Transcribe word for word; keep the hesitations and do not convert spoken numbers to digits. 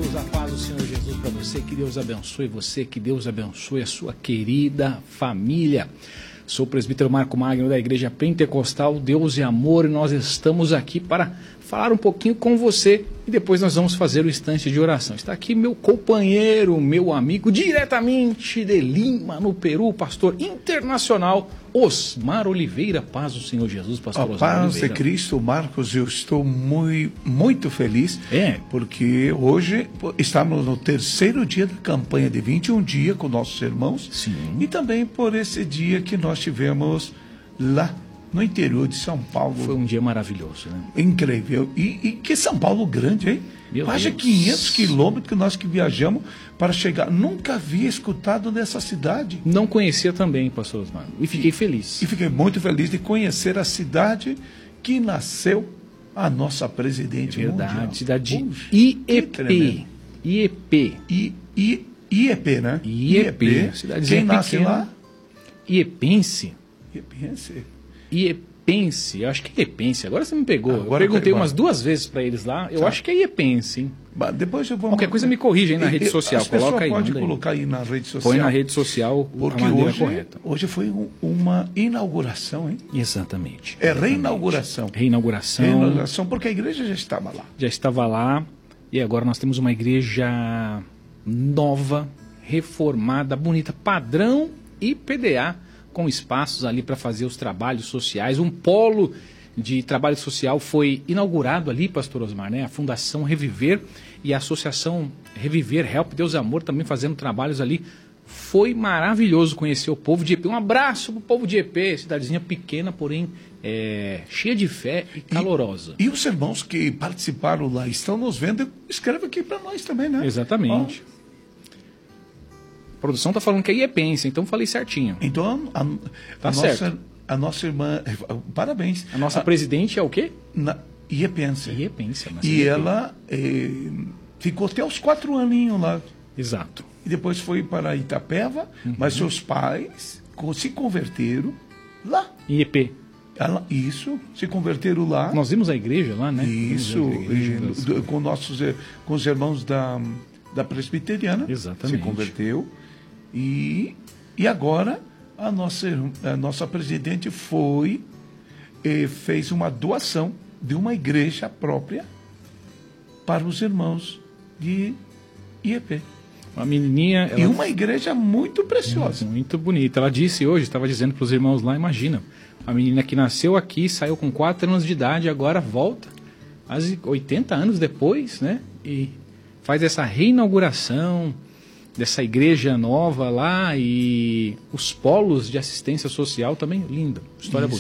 queridos, a paz do Senhor Jesus para você, que Deus abençoe você, que Deus abençoe a sua querida família. Sou o presbítero Marco Magno da Igreja Pentecostal Deus e Amor e nós estamos aqui para falar um pouquinho com você e depois nós vamos fazer o instante de oração. Está aqui meu companheiro, meu amigo, diretamente de Lima, no Peru, pastor internacional, Osmar Oliveira. Paz do Senhor Jesus, pastor A Osmar paz Oliveira. de Cristo, Marcos, eu estou muito, muito feliz, É. porque hoje estamos no terceiro dia da campanha de vinte e um dias com nossos irmãos. Sim. E também por esse dia que nós tivemos lá no interior de São Paulo. Foi um dia maravilhoso, né? Incrível. E, e que São Paulo grande, hein? Meu Quase Deus. quinhentos quilômetros que nós que viajamos para chegar. Nunca havia escutado dessa cidade. Não conhecia também, pastor Osmar, e fiquei feliz. E fiquei muito feliz de conhecer a cidade que nasceu a nossa presidente Verdade, mundial. cidade de Puxa, I E que P. tremendo. I E P. I, I, I E P, né? I E P, cidadezinha Quem nasce pequena. lá? Iepense. Iepense. Iepense, eu acho que é Iepense. Agora você me pegou. Agora eu perguntei pegou. umas duas vezes para eles lá. Eu Tá. acho que é Iepense, hein? Bah, depois eu vou Qualquer coisa me corrige aí na E- rede e- social. As pessoas Coloca aí. pode manda aí. colocar aí na rede social. Põe na rede social Porque a maneira hoje, correta. hoje foi um- uma inauguração, hein? Exatamente. É exatamente. reinauguração. Reinauguração. Reinauguração, porque a igreja já estava lá. Já estava lá. E agora nós temos uma igreja nova, reformada, bonita, padrão I P D A, com espaços ali para fazer os trabalhos sociais. Um polo de trabalho social foi inaugurado ali, pastor Osmar, né? A Fundação Reviver e a Associação Reviver, Help Deus e Amor também fazendo trabalhos ali. Foi maravilhoso conhecer o povo de I E P. Um abraço para o povo de I E P, cidadezinha pequena, porém é, cheia de fé e calorosa. E os irmãos que participaram lá estão nos vendo, escreve aqui para nós também, né? Exatamente. A produção tá falando que é iepense, então falei certinho. Ó, então, a, Tá a certo. nossa, a nossa irmã, parabéns. A nossa presidente é o quê? Na, Iepense. Iepense. mas E é ela eh, ficou até os quatro aninhos lá. Exato. E depois foi para Itapeva, Uhum. mas seus pais co- se converteram lá. I E P. Ela, isso, se converteram lá. Nós vimos a igreja lá, né? Isso, Vimos a igreja e, das- do- com nossos eh, com os irmãos da, da presbiteriana. Exatamente. Se converteu. E, e agora a nossa, ir- a nossa presidente foi e fez uma doação de uma igreja própria para os irmãos de I E P. Uma menininha... Ela... E uma igreja muito preciosa. Muito bonita. Ela disse hoje, estava dizendo para os irmãos lá, imagina, a menina que nasceu aqui, saiu com quatro anos de idade, agora volta, quase oitenta anos depois, né? E faz essa reinauguração dessa igreja nova lá e os polos de assistência social também, lindo. História Isso.